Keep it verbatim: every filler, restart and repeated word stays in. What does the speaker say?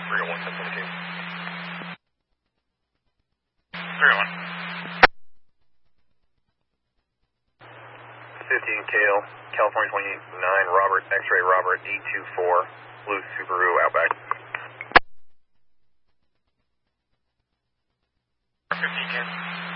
three oh one, ten seventeen. three oh one. fifteen K L, California twenty-nine, Robert, X-ray Robert, eight two four, Blue Subaru, Outback. fifteen K.